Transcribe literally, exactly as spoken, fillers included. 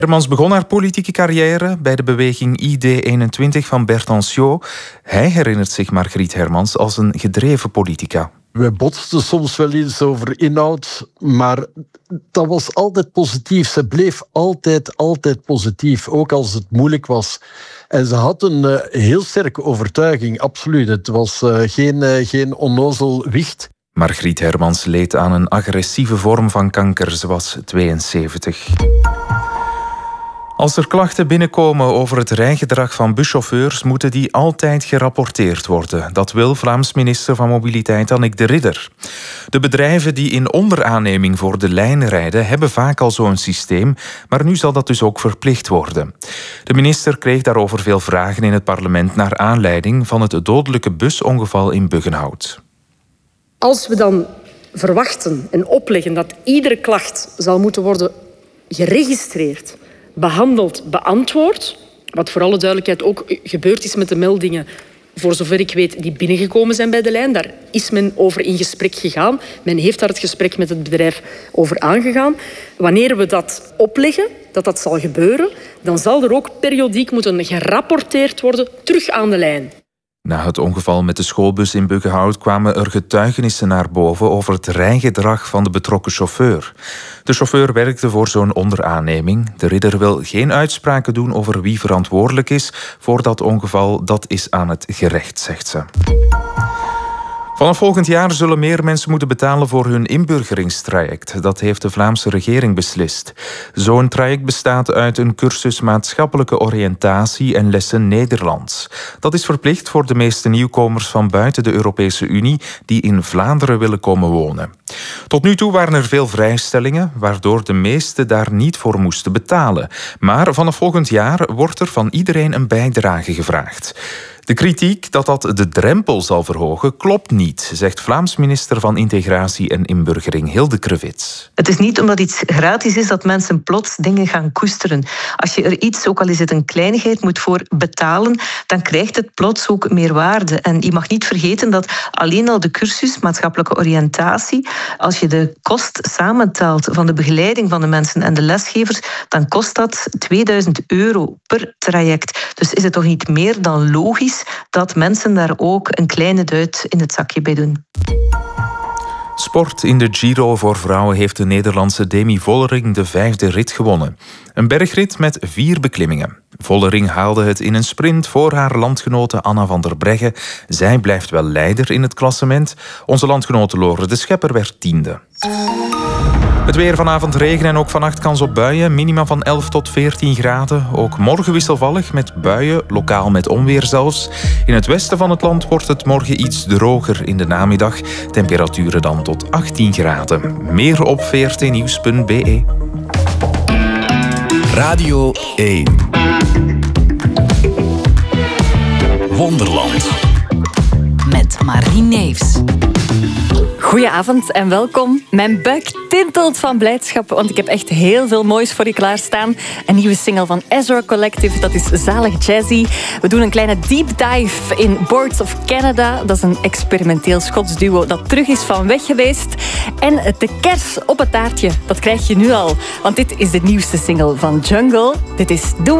Hermans begon haar politieke carrière bij de beweging I D eenentwintig van Bert Anciaux. Hij herinnert zich Margriet Hermans als een gedreven politica. We botsten soms wel eens over inhoud, maar dat was altijd positief. Ze bleef altijd, altijd positief, ook als het moeilijk was. En ze had een uh, heel sterke overtuiging, absoluut. Het was uh, geen, uh, geen onnozel wicht. Margriet Hermans leed aan een agressieve vorm van kanker. Ze was tweeënzeventig. Als er klachten binnenkomen over het rijgedrag van buschauffeurs, moeten die altijd gerapporteerd worden. Dat wil Vlaams minister van Mobiliteit Annick de Ridder. De bedrijven die in onderaanneming voor de lijn rijden, hebben vaak al zo'n systeem, maar nu zal dat dus ook verplicht worden. De minister kreeg daarover veel vragen in het parlement naar aanleiding van het dodelijke busongeval in Buggenhout. Als we dan verwachten en opleggen dat iedere klacht zal moeten worden geregistreerd, behandeld, beantwoord, wat voor alle duidelijkheid ook gebeurd is met de meldingen, voor zover ik weet, die binnengekomen zijn bij de lijn. Daar is men over in gesprek gegaan. Men heeft daar het gesprek met het bedrijf over aangegaan. Wanneer we dat opleggen, dat dat zal gebeuren, dan zal er ook periodiek moeten gerapporteerd worden terug aan de lijn. Na het ongeval met de schoolbus in Buggenhout kwamen er getuigenissen naar boven over het rijgedrag van de betrokken chauffeur. De chauffeur werkte voor zo'n onderaanneming. De Ridder wil geen uitspraken doen over wie verantwoordelijk is voor dat ongeval. Dat is aan het gerecht, zegt ze. Vanaf volgend jaar zullen meer mensen moeten betalen voor hun inburgeringstraject. Dat heeft de Vlaamse regering beslist. Zo'n traject bestaat uit een cursus maatschappelijke oriëntatie en lessen Nederlands. Dat is verplicht voor de meeste nieuwkomers van buiten de Europese Unie die in Vlaanderen willen komen wonen. Tot nu toe waren er veel vrijstellingen, waardoor de meesten daar niet voor moesten betalen. Maar vanaf volgend jaar wordt er van iedereen een bijdrage gevraagd. De kritiek dat dat de drempel zal verhogen klopt niet, zegt Vlaams minister van Integratie en Inburgering Hilde Krevits. Het is niet omdat iets gratis is dat mensen plots dingen gaan koesteren. Als je er iets, ook al is het een kleinigheid, moet voor betalen, dan krijgt het plots ook meer waarde. En je mag niet vergeten dat alleen al de cursus maatschappelijke oriëntatie, als je de kost samentelt van de begeleiding van de mensen en de lesgevers, dan kost dat tweeduizend euro per traject. Dus is het toch niet meer dan logisch dat mensen daar ook een kleine duit in het zakje bij doen. Sport. In de Giro voor vrouwen heeft de Nederlandse Demi Vollering de vijfde rit gewonnen. Een bergrit met vier beklimmingen. Vollering haalde het in een sprint voor haar landgenote Anna van der Breggen. Zij blijft wel leider in het klassement. Onze landgenote Lore de Schepper werd tiende. Het weer: vanavond regen en ook vannacht kans op buien. Minima van elf tot veertien graden. Ook morgen wisselvallig met buien, lokaal met onweer zelfs. In het westen van het land wordt het morgen iets droger in de namiddag. Temperaturen dan tot achttien graden. Meer op v r t nieuws punt b e. Radio één. Wonderland. Met Marie Neefs. Goedenavond en welkom. Mijn buik tintelt van blijdschap, want ik heb echt heel veel moois voor je klaarstaan. Een nieuwe single van Ezra Collective, dat is zalig jazzy. We doen een kleine deep dive in Boards of Canada. Dat is een experimenteel Schots duo dat terug is van weg geweest. En de kers op het taartje, dat krijg je nu al. Want dit is de nieuwste single van Jungle. Dit is The